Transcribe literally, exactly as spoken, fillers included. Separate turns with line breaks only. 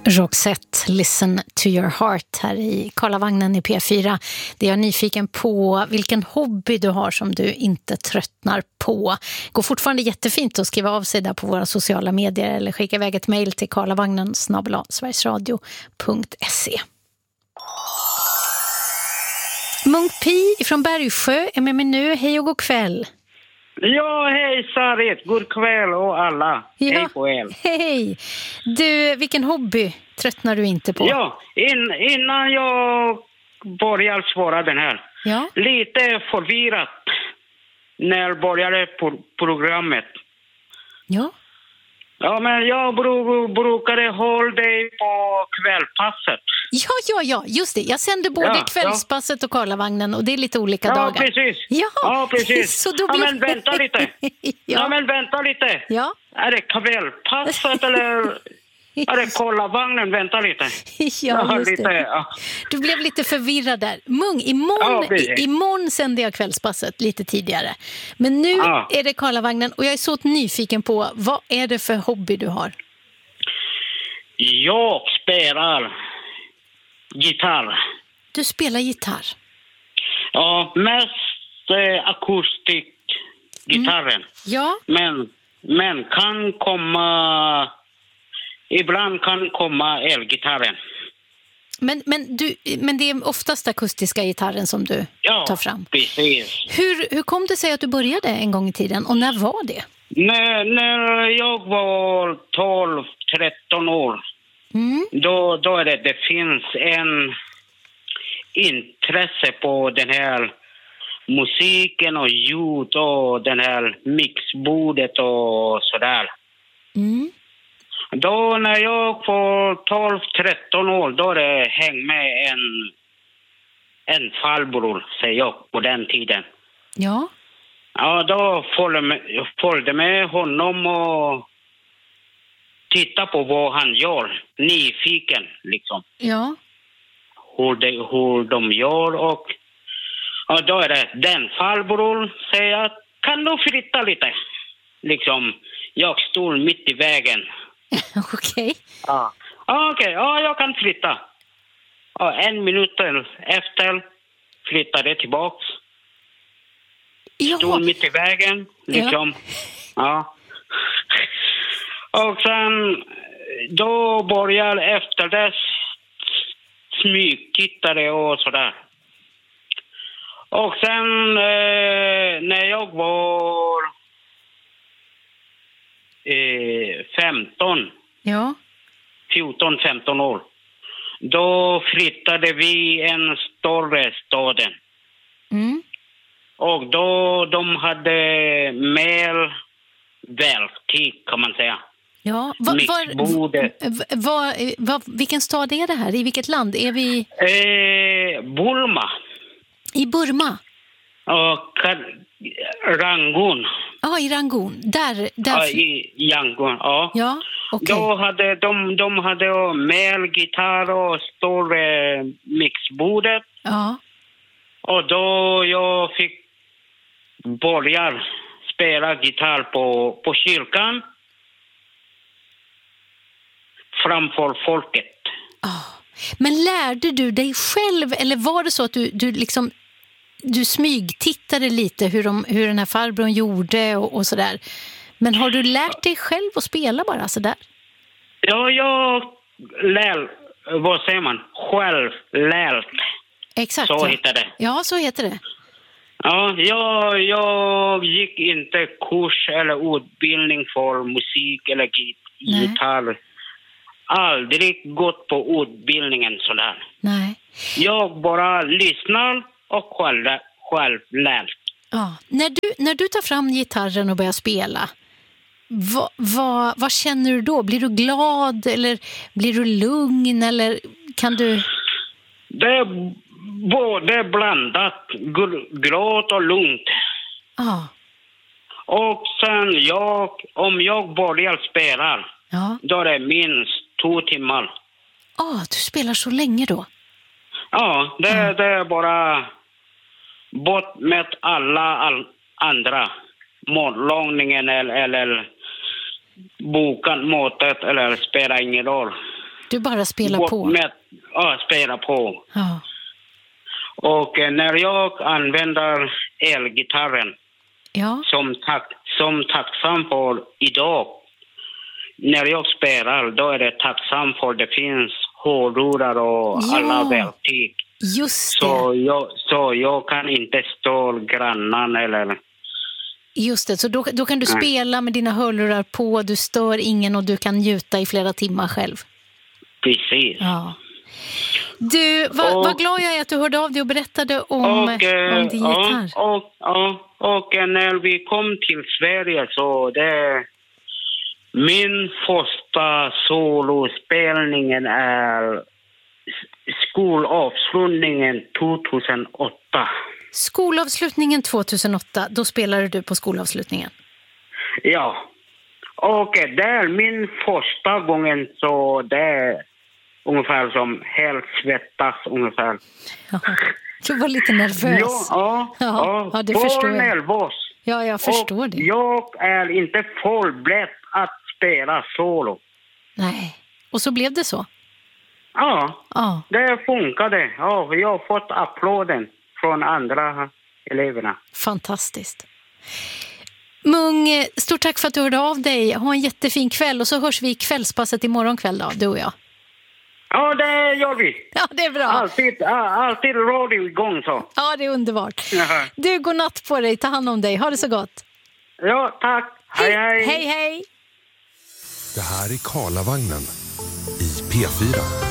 Roxette, Listen to your heart här i Karlavagnen i P fyra. Det är jag nyfiken på vilken hobby du har som du inte tröttnar på. Går fortfarande jättefint att skriva av sig där på våra sociala medier eller skicka iväg ett mejl till karlavagnen snabel-a sverigesradio punkt se. Munk Pi från Bergsjö är med mig nu. Hej och god kväll.
Ja, hej Sarit. God kväll och alla.
Ja,
hej på er.
Hej. Du, vilken hobby tröttnar du inte på?
Ja, in, innan jag börjar svara den här.
Ja.
Lite förvirrat när jag började på programmet.
Ja.
Ja, men jag bro, brukade hålla dig på kvällpasset.
Ja, ja, ja, just det. Jag sänder både
Ja,
kvällspasset och Karlavagnen och det är lite olika
ja,
dagar.
Precis.
Ja,
ja, precis.
Så då
ja,
blir...
men vänta lite. ja. ja, men vänta lite.
Ja.
Är det kvällpasset eller är det Karlavagnen? Vänta lite.
Ja, just
lite,
det.
Ja.
Du blev lite förvirrad där. Mung, imorgon,
ja,
i, imorgon sänder jag kvällspasset lite tidigare. Men nu
ja.
är det Karlavagnen och jag är så nyfiken på vad är det för hobby du har?
Jag spelar gitarr.
Du spelar gitarr?
Ja, mest eh, akustikgitarren.
Mm. Ja.
Men, men kan komma... Ibland kan komma elgitarren.
Men, men, du, men det är oftast akustiska gitarren som du
ja,
tar fram?
Precis.
Hur, hur kom det sig att du började en gång i tiden och när var det?
När, när jag var tolv tretton år.
Mm.
Då, då är det, det finns en intresse på den här musiken och ljud och den här mixbordet och sådär.
Mm.
Då när jag var tolv tretton år, då det häng med en, en farbror, säger jag, på den tiden.
Ja.
Ja, då följde med, följde med honom och titta på vad han gör. Nyfiken, liksom.
Ja.
Hur de, hur de gör och... Och då är det den farbror säger, kan du flytta lite? Liksom, jag stod mitt i vägen.
Okej. Okay.
Ja, okej, okay. Ja, jag kan flytta. Ja, en minut efter flyttade tillbaks.
Ja.
Stod mitt i vägen, liksom. Ja. ja. Och sen, då började efter det smygtittare och sådär. Och sen eh, när jag var eh, femton,
ja.
fjorton femton år, då flyttade vi en större staden.
Mm.
Och då de hade mer verktyg, kan man säga.
Ja, var, var, var, var, vilken stad är det här? I vilket land? Är vi...
Eh, Burma.
I Burma?
Och Rangoon.
Ja, i Rangoon. Där, där...
Ja, i Yangon, ja.
Ja, okej.
Då hade de, de hade mer gitarr och större mixbordet.
Ja.
Och då jag fick börja spela gitarr på, på kyrkan. Framför folket.
Oh. Men lärde du dig själv eller var det så att du, du liksom du smygtittade lite hur, de, hur den här farbrorn gjorde och, och sådär. Men har du lärt dig själv att spela bara sådär?
Ja, jag lär, vad säger man? Själv lärt.
Exakt.
Så
ja.
heter det.
Ja, så heter det.
Ja, jag, jag gick inte kurs eller utbildning för musik eller gitarr. Nej. Aldrig gått på utbildningen sådär.
Nej.
Jag bara lyssnar och själv, själv lär.
Ja. När du, när du tar fram gitarren och börjar spela, vad, vad, vad känner du då? Blir du glad eller blir du lugn eller kan du...
Det är både blandat, glad och lugnt.
Ja.
Och sen jag, om jag börjar spela,
ja.
Då är det minst två timmar.
Ja, ah, du spelar så länge då?
Ja, det, ja. det är bara bort med alla all, andra. Matlagningen eller, eller bokan matet eller spelar ingen roll.
Du bara spelar på?
Med, ja, spelar på.
Ja.
Och eh, när jag använder elgitarren
Ja.
som, tack, som tacksam för idag, när jag spelar, då är det tacksam för det finns hörlurar och
Ja.
alla verktyg.
Just det.
Så jag, så jag kan inte stå grannan eller...
Just det, så då, då kan du
Nej.
spela med dina hörlurar på, du stör ingen och du kan njuta i flera timmar själv.
Precis.
Ja. Du, vad
Och-
vad glad jag är att du hörde av dig och berättade om,
Och, eh,
om din
ja,
gitarr.
och, och, och eh, när vi kom till Sverige så det... Min första solospelningen är s- skolavslutningen tjugohundraåtta.
Skolavslutningen tjugohundraåtta, då spelade du på skolavslutningen.
Ja. Och eh, det är min första gången så det är ungefär som helt svettas ungefär.
Ja, du var lite nervös.
Ja, ja,
Ja,
ja,
ja, det
för
förstår jag.
nervös.
Ja, jag förstår
och
det.
jag är inte förberedd att spela solo.
Nej, och så blev det så.
Ja,
Ja,
det funkade. Ja, jag har fått applåden från andra eleverna.
fantastiskt. Mung, stort tack för att du hörde av dig. Ha en jättefin kväll och så hörs vi i kvällspasset imorgon kväll då, du och jag.
Ja, det gör vi.
Ja, det är bra.
Alltid, ja, alltid radio igång så.
Ja, det är underbart.
Jaha.
Du, går natt på dig. Ta hand om dig. Ha det så gott.
Ja, tack. Hej, hej.
Hej, hej.
Det här är Karlavagnen i P fyra.